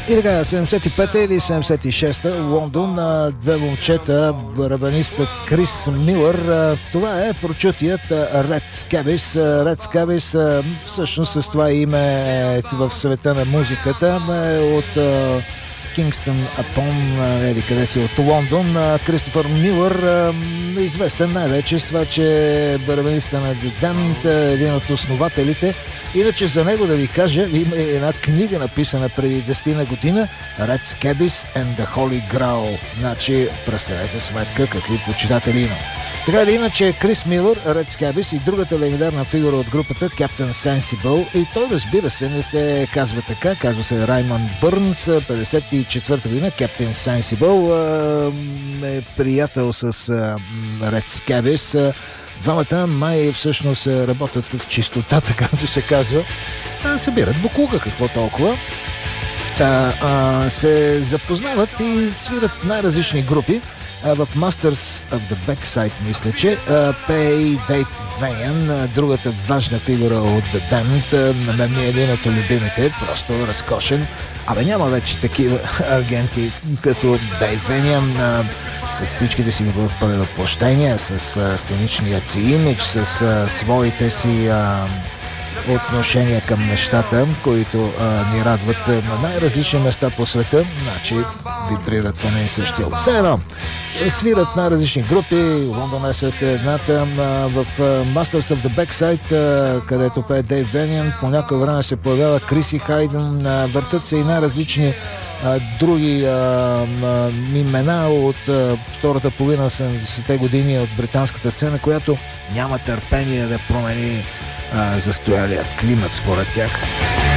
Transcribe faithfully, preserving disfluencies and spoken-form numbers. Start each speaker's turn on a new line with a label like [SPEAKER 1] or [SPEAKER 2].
[SPEAKER 1] И така, седемдесет и пета или седемдесет и шеста, Лондон, две момчета, барабанистът Крис Милър. Това е прочутият Red Scabies. Red Scabies, всъщност с това име в света на музиката, от Кингстън Апон, еди къде си, от Лондон. Кристофър Милър, известен най-вече с това, че е барабаниста на The Damned, един от основателите. Иначе за него да ви кажа, има една книга написана преди десет година, Red Scabies and the Holy Grail. Значи, представете сметка какви почитатели има. Така или иначе, Крис Милър, Red Scabies и другата легендарна фигура от групата, Captain Sensible, и той, разбира се, не се казва така, казва се Раймънд Бърнс, петдесет и четвърта година, Captain Sensible е приятел с Red Scabies. Двамата май всъщност работят в чистотата, както се казва. Събират буклука, какво толкова. А, а, се запознават и свират в най-различни групи. А, в Masters of the Backside, мисля, че Пей Дейв Вейн, другата важна фигура от The Damned, на мен е един от любимите, просто разкошен. Абе, няма вече такива агенти като Дейв Вейн, с всичките си въплъщения, с а, сценичния си имидж, с а, своите си а, отношения към нещата, които а, ни радват на най-различни места по света, значи вибрират в един същия. Все едно, свират в най-различни групи, Лондон е с едната, в Masters of the Backside, където пее Дейв Вениан, по някое време се появява Криси Хайден, въртат се и най-различни А, други а, а, имена от а, втората половина на седемдесетте години от британската сцена, която няма търпение да промени а, застоялият климат според тях.